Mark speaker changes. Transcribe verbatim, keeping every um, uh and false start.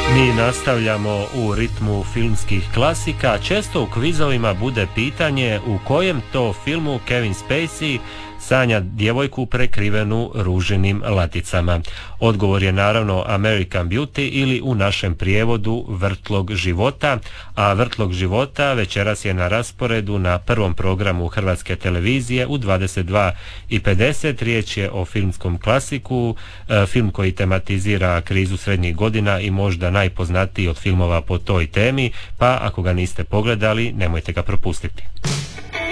Speaker 1: Mi nastavljamo u ritmu filmskih klasika. Često u kvizovima bude pitanje u kojem to filmu Kevin Spacey sanja djevojku prekrivenu ružinim laticama. Odgovor je naravno American Beauty ili u našem prijevodu Vrtlog života, a Vrtlog života večeras je na rasporedu na prvom programu Hrvatske televizije u dvadeset dva i pedeset. Riječ je o filmskom klasiku, film koji tematizira krizu srednjih godina i možda najpoznatiji od filmova po toj temi, pa ako ga niste pogledali, nemojte ga propustiti.